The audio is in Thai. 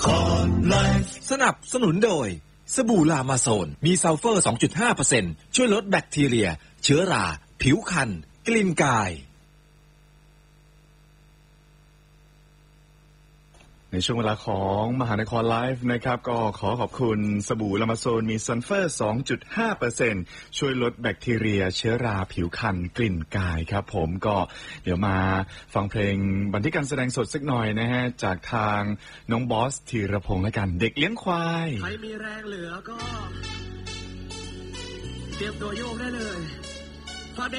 สนับสนุนโดยสบู่ลามาโซนมีซัลเฟอร์ 2.5% ช่วยลดแบคทีเรียเชื้อราผิวคันกลิ่นกายในช่วงเวลาของมหานครไลฟ์นะครับก็ขอขอบคุณสบู่ลามาโซนมีซัลเฟอร์ 2.5% ช่วยลดแบคทีเรียเชื้อราผิวคันกลิ่นกายครับผมก็เดี๋ยวมาฟังเพลงบันทึกการแสดงสดสักหน่อยนะฮะจากทางน้องบอสธีรพงษ์และกันเด็กเลี้ยงควายใครมีแรงเหลือก็เตรียมตัวโยกได้เลย